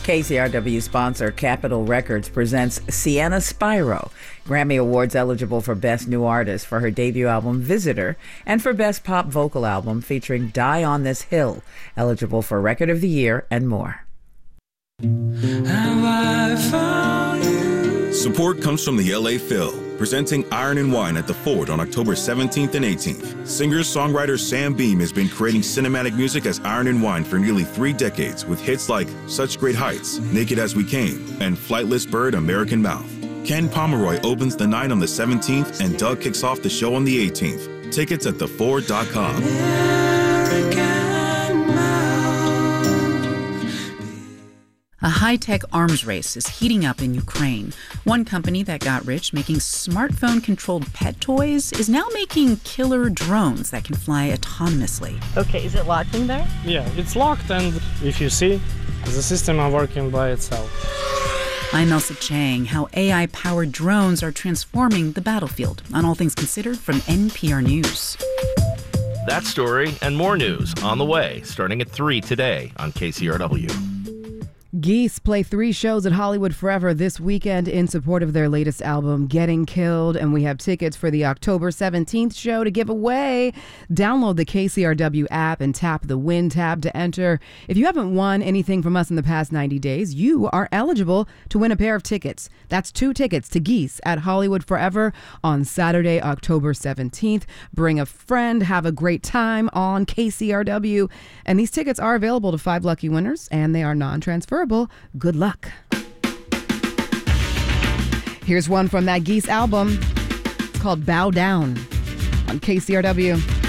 KCRW sponsor Capitol Records presents Sienna Spiro, Grammy Awards eligible for Best New Artist for her debut album Visitor, and for Best Pop Vocal Album featuring Die on This Hill, eligible for Record of the Year and more. Support comes from the LA Phil, presenting Iron and Wine at the Ford on October 17th and 18th. Singer-songwriter Sam Beam has been creating cinematic music as Iron and Wine for nearly 3 decades with hits like Such Great Heights, Naked as We Came, and Flightless Bird, American Mouth. Ken Pomeroy opens the night on the 17th and Doug kicks off the show on the 18th. Tickets at theford.com. A high-tech arms race is heating up in Ukraine. One company that got rich making smartphone-controlled pet toys is now making killer drones that can fly autonomously. Okay, is it locked in there? Yeah, it's locked, and if you see, the system is working by itself. I'm Elsa Chang. How AI-powered drones are transforming the battlefield on All Things Considered from NPR News. That story and more news on the way, starting at 3 today on KCRW. Geese play 3 shows at Hollywood Forever this weekend in support of their latest album, Getting Killed, and we have tickets for the October 17th show to give away. Download the KCRW app and tap the Win tab to enter. If you haven't won anything from us in the past 90 days, you are eligible to win a pair of tickets. That's 2 tickets to Geese at Hollywood Forever on Saturday, October 17th. Bring a friend, have a great time on KCRW. And these tickets are available to 5 lucky winners, and they are non-transferable. Good luck. Here's one from that Geese album. It's called Bow Down on KCRW.